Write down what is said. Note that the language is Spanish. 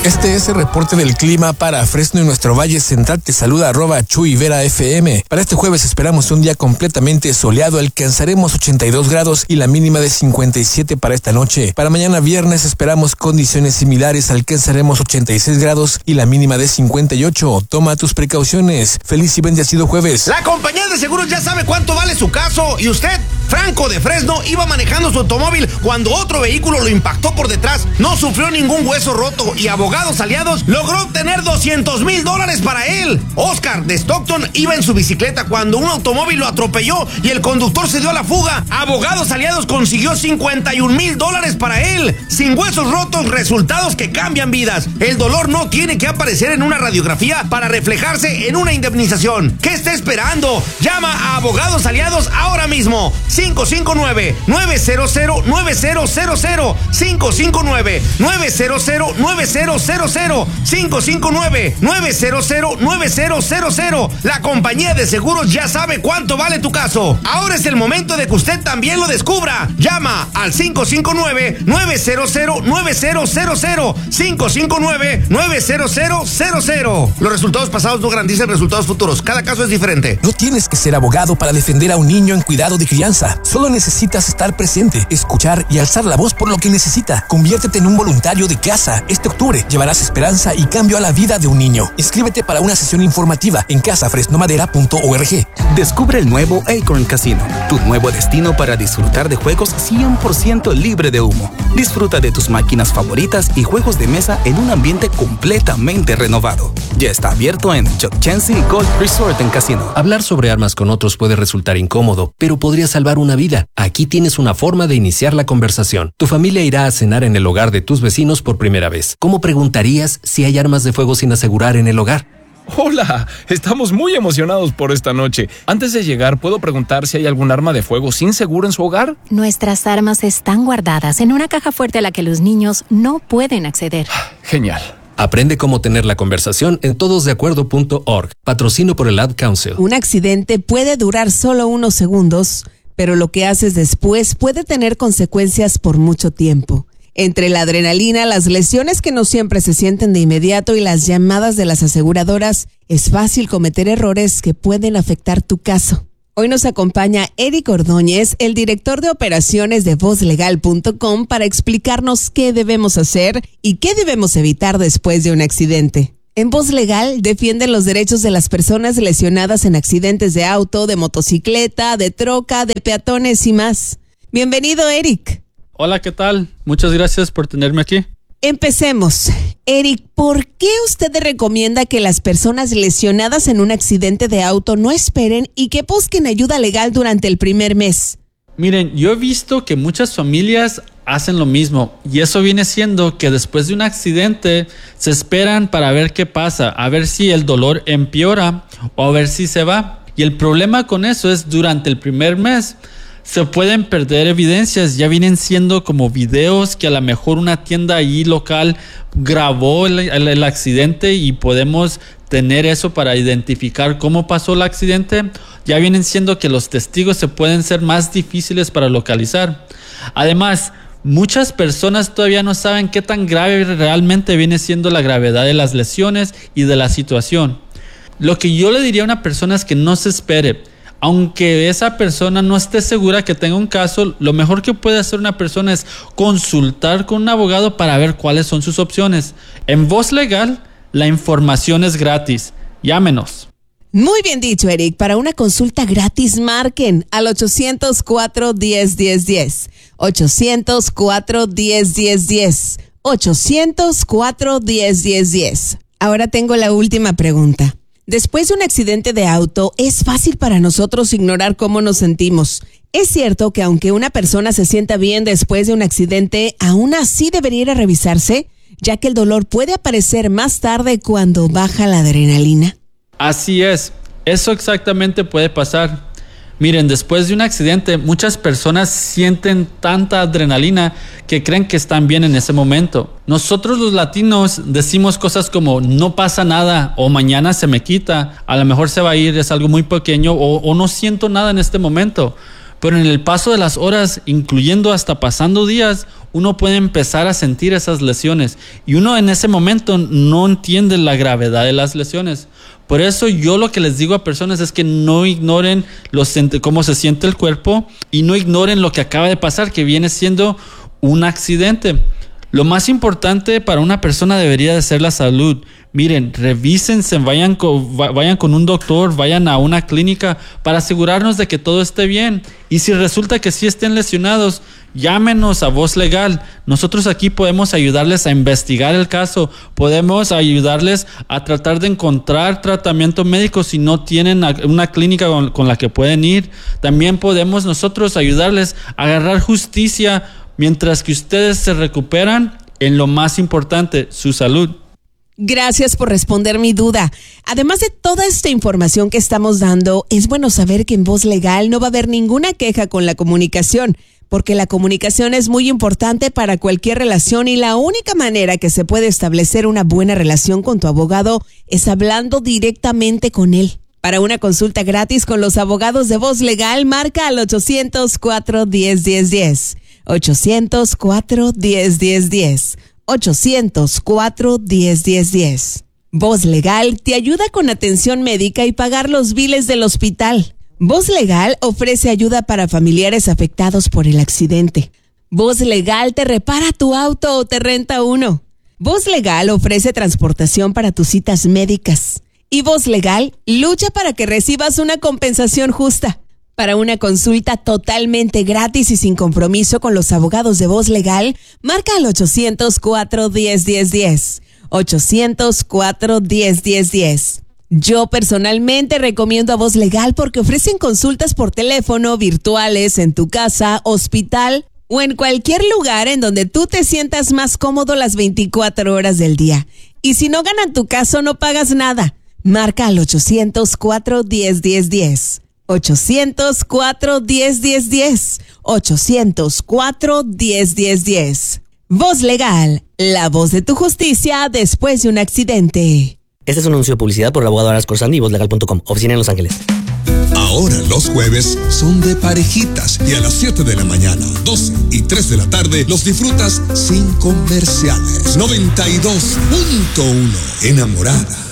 Este es el reporte del clima para Fresno y nuestro Valle Central. Te saluda @ChuyVeraFM. Para este jueves esperamos un día completamente soleado. Alcanzaremos 82 grados y la mínima de 57 para esta noche. Para mañana viernes esperamos condiciones similares. Alcanzaremos 86 grados y la mínima de 58. Toma tus precauciones. Feliz y bendecido jueves. La compañía de seguros ya sabe cuánto vale su caso. ¿Y usted? Franco de Fresno iba manejando su automóvil cuando otro vehículo lo impactó por detrás. No sufrió ningún hueso roto y Abogados Aliados logró obtener $200,000 para él. Oscar de Stockton iba en su bicicleta cuando un automóvil lo atropelló y el conductor se dio a la fuga. Abogados Aliados consiguió $51,000 para él. Sin huesos rotos, resultados que cambian vidas. El dolor no tiene que aparecer en una radiografía para reflejarse en una indemnización. ¿Qué está esperando? Llama a Abogados Aliados ahora mismo. 559-900-9000. 559-900-9000. 559-900-9000. La compañía de seguros ya sabe cuánto vale tu caso. Ahora es el momento de que usted también lo descubra. Llama al 559-900-9000. 559-900-00. Los resultados pasados no garantizan resultados futuros. Cada caso es diferente. No tienes que ser abogado para defender a un niño en cuidado de crianza. Solo necesitas estar presente, escuchar y alzar la voz por lo que necesita. Conviértete en un voluntario de casa. Este octubre llevarás esperanza y cambio a la vida de un niño. Inscríbete para una sesión informativa en casafresnomadera.org. Descubre el nuevo Acorn Casino, tu nuevo destino para disfrutar de juegos 100% libre de humo. Disfruta de tus máquinas favoritas y juegos de mesa en un ambiente completamente renovado. Ya está abierto en Chuck Chancy Golf Resort and Casino. Hablar sobre armas con otros puede resultar incómodo, pero podría salvar una vida. Aquí tienes una forma de iniciar la conversación. Tu familia irá a cenar en el hogar de tus vecinos por primera vez. ¿Cómo preguntarías si hay armas de fuego sin asegurar en el hogar? Hola, estamos muy emocionados por esta noche. Antes de llegar, ¿puedo preguntar si hay algún arma de fuego sin seguro en su hogar? Nuestras armas están guardadas en una caja fuerte a la que los niños no pueden acceder. Genial. Aprende cómo tener la conversación en todosdeacuerdo.org. Patrocino por el Ad Council. Un accidente puede durar solo unos segundos, pero lo que haces después puede tener consecuencias por mucho tiempo. Entre la adrenalina, las lesiones que no siempre se sienten de inmediato y las llamadas de las aseguradoras, es fácil cometer errores que pueden afectar tu caso. Hoy nos acompaña Eric Ordóñez, el director de operaciones de VozLegal.com, para explicarnos qué debemos hacer y qué debemos evitar después de un accidente. En Voz Legal defienden los derechos de las personas lesionadas en accidentes de auto, de motocicleta, de troca, de peatones y más. Bienvenido, Eric. Hola, ¿qué tal? Muchas gracias por tenerme aquí. Empecemos. Eric, ¿por qué usted recomienda que las personas lesionadas en un accidente de auto no esperen y que busquen ayuda legal durante el primer mes? Miren, yo he visto que muchas familias hacen lo mismo y eso viene siendo que después de un accidente se esperan para ver qué pasa, a ver si el dolor empeora o a ver si se va. Y el problema con eso es durante el primer mes se pueden perder evidencias, ya vienen siendo como videos que a lo mejor una tienda ahí local grabó el accidente y podemos tener eso para identificar cómo pasó el accidente. Ya vienen siendo que los testigos se pueden ser más difíciles para localizar. Además, muchas personas todavía no saben qué tan grave realmente viene siendo la gravedad de las lesiones y de la situación. Lo que yo le diría a una persona es que no se espere. Aunque esa persona no esté segura que tenga un caso, lo mejor que puede hacer una persona es consultar con un abogado para ver cuáles son sus opciones. En Voz Legal, la información es gratis. Llámenos. Muy bien dicho, Eric. Para una consulta gratis, marquen al 800-410-1010. 800-410-1010. 800-410-1010. Ahora tengo la última pregunta. Después de un accidente de auto, es fácil para nosotros ignorar cómo nos sentimos. Es cierto que aunque una persona se sienta bien después de un accidente, aún así debería ir a revisarse, ya que el dolor puede aparecer más tarde cuando baja la adrenalina. Así es, eso exactamente puede pasar. Miren, después de un accidente, muchas personas sienten tanta adrenalina que creen que están bien en ese momento. Nosotros los latinos decimos cosas como no pasa nada o mañana se me quita, a lo mejor se va a ir, es algo muy pequeño o no siento nada en este momento. Pero en el paso de las horas, incluyendo hasta pasando días, uno puede empezar a sentir esas lesiones y uno en ese momento no entiende la gravedad de las lesiones. Por eso yo lo que les digo a personas es que no ignoren cómo se siente el cuerpo y no ignoren lo que acaba de pasar, que viene siendo un accidente. Lo más importante para una persona debería de ser la salud. Miren, revísense, vayan con un doctor, vayan a una clínica para asegurarnos de que todo esté bien. Y si resulta que sí estén lesionados, llámenos a Voz Legal. Nosotros aquí podemos ayudarles a investigar el caso, podemos ayudarles a tratar de encontrar tratamiento médico si no tienen una clínica con la que pueden ir. También podemos nosotros ayudarles a agarrar justicia mientras que ustedes se recuperan en lo más importante, su salud. Gracias por responder mi duda. Además de toda esta información que estamos dando, es bueno saber que en Voz Legal no va a haber ninguna queja con la comunicación, porque la comunicación es muy importante para cualquier relación y la única manera que se puede establecer una buena relación con tu abogado es hablando directamente con él. Para una consulta gratis con los abogados de Voz Legal, marca al 800-410-1010. 800-410-1010. 800-410-1010. Voz Legal te ayuda con atención médica y pagar los biles del hospital. Voz Legal ofrece ayuda para familiares afectados por el accidente. Voz Legal te repara tu auto o te renta uno. Voz Legal ofrece transportación para tus citas médicas. Y Voz Legal lucha para que recibas una compensación justa. Para una consulta totalmente gratis y sin compromiso con los abogados de Voz Legal, marca al 800-410-1010. 800-410-1010. Yo personalmente recomiendo a Voz Legal porque ofrecen consultas por teléfono, virtuales, en tu casa, hospital o en cualquier lugar en donde tú te sientas más cómodo las 24 horas del día. Y si no ganan tu caso, no pagas nada. Marca al 800-410-1010. 800-410-1010. 800-410-1010. Voz Legal, la voz de tu justicia después de un accidente. Este es un anuncio de publicidad por el abogado Aras Corzani y vozlegal.com, oficina en Los Ángeles. Ahora los jueves son de parejitas y a las 7 de la mañana, 12 y 3 de la tarde los disfrutas sin comerciales. 92.1 Enamorada.